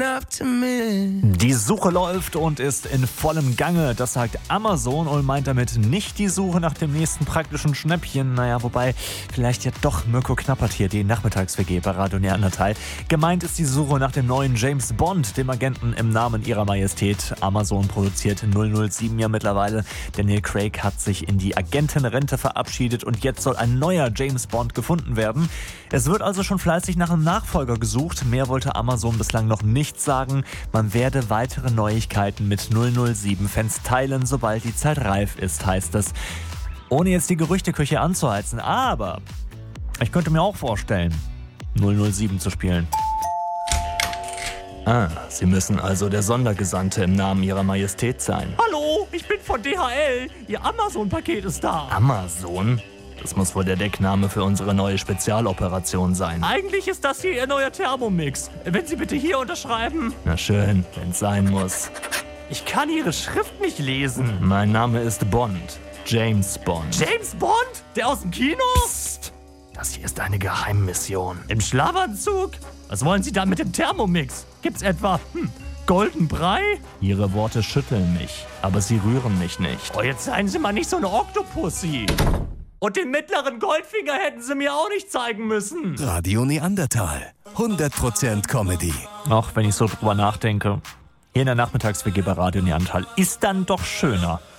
Die Suche läuft und ist in vollem Gange. Das sagt Amazon und meint damit nicht die Suche nach dem nächsten praktischen Schnäppchen. Naja, wobei vielleicht ja doch Mirko Knappert hier, die Nachmittags-WG bei Radio Neandertal. Gemeint ist die Suche nach dem neuen James Bond, dem Agenten im Namen ihrer Majestät. Amazon produziert 007 ja mittlerweile. Daniel Craig hat sich in die Agentenrente verabschiedet und jetzt soll ein neuer James Bond gefunden werden. Es wird also schon fleißig nach einem Nachfolger gesucht. Mehr wollte Amazon bislang noch nicht sagen. Man werde weitere Neuigkeiten mit 007-Fans teilen, sobald die Zeit reif ist, heißt es. Ohne jetzt die Gerüchteküche anzuheizen, aber ich könnte mir auch vorstellen, 007 zu spielen. Ah, Sie müssen also der Sondergesandte im Namen Ihrer Majestät sein. Hallo, ich bin von DHL. Ihr Amazon-Paket ist da. Amazon? Das muss wohl der Deckname für unsere neue Spezialoperation sein. Eigentlich ist das hier Ihr neuer Thermomix. Wenn Sie bitte hier unterschreiben. Na schön, wenn's sein muss. Ich kann Ihre Schrift nicht lesen. Mein Name ist Bond. James Bond. James Bond? Der aus dem Kino? Psst. Das hier ist eine Geheimmission. Im Schlafanzug? Was wollen Sie da mit dem Thermomix? Gibt's etwa, Golden Brei? Ihre Worte schütteln mich, aber sie rühren mich nicht. Oh, jetzt seien Sie mal nicht so eine Oktopussy. Und den mittleren Goldfinger hätten Sie mir auch nicht zeigen müssen. Radio Neandertal. 100% Comedy. Auch wenn ich so drüber nachdenke, hier in der Nachmittags-WG bei Radio Neandertal ist dann doch schöner.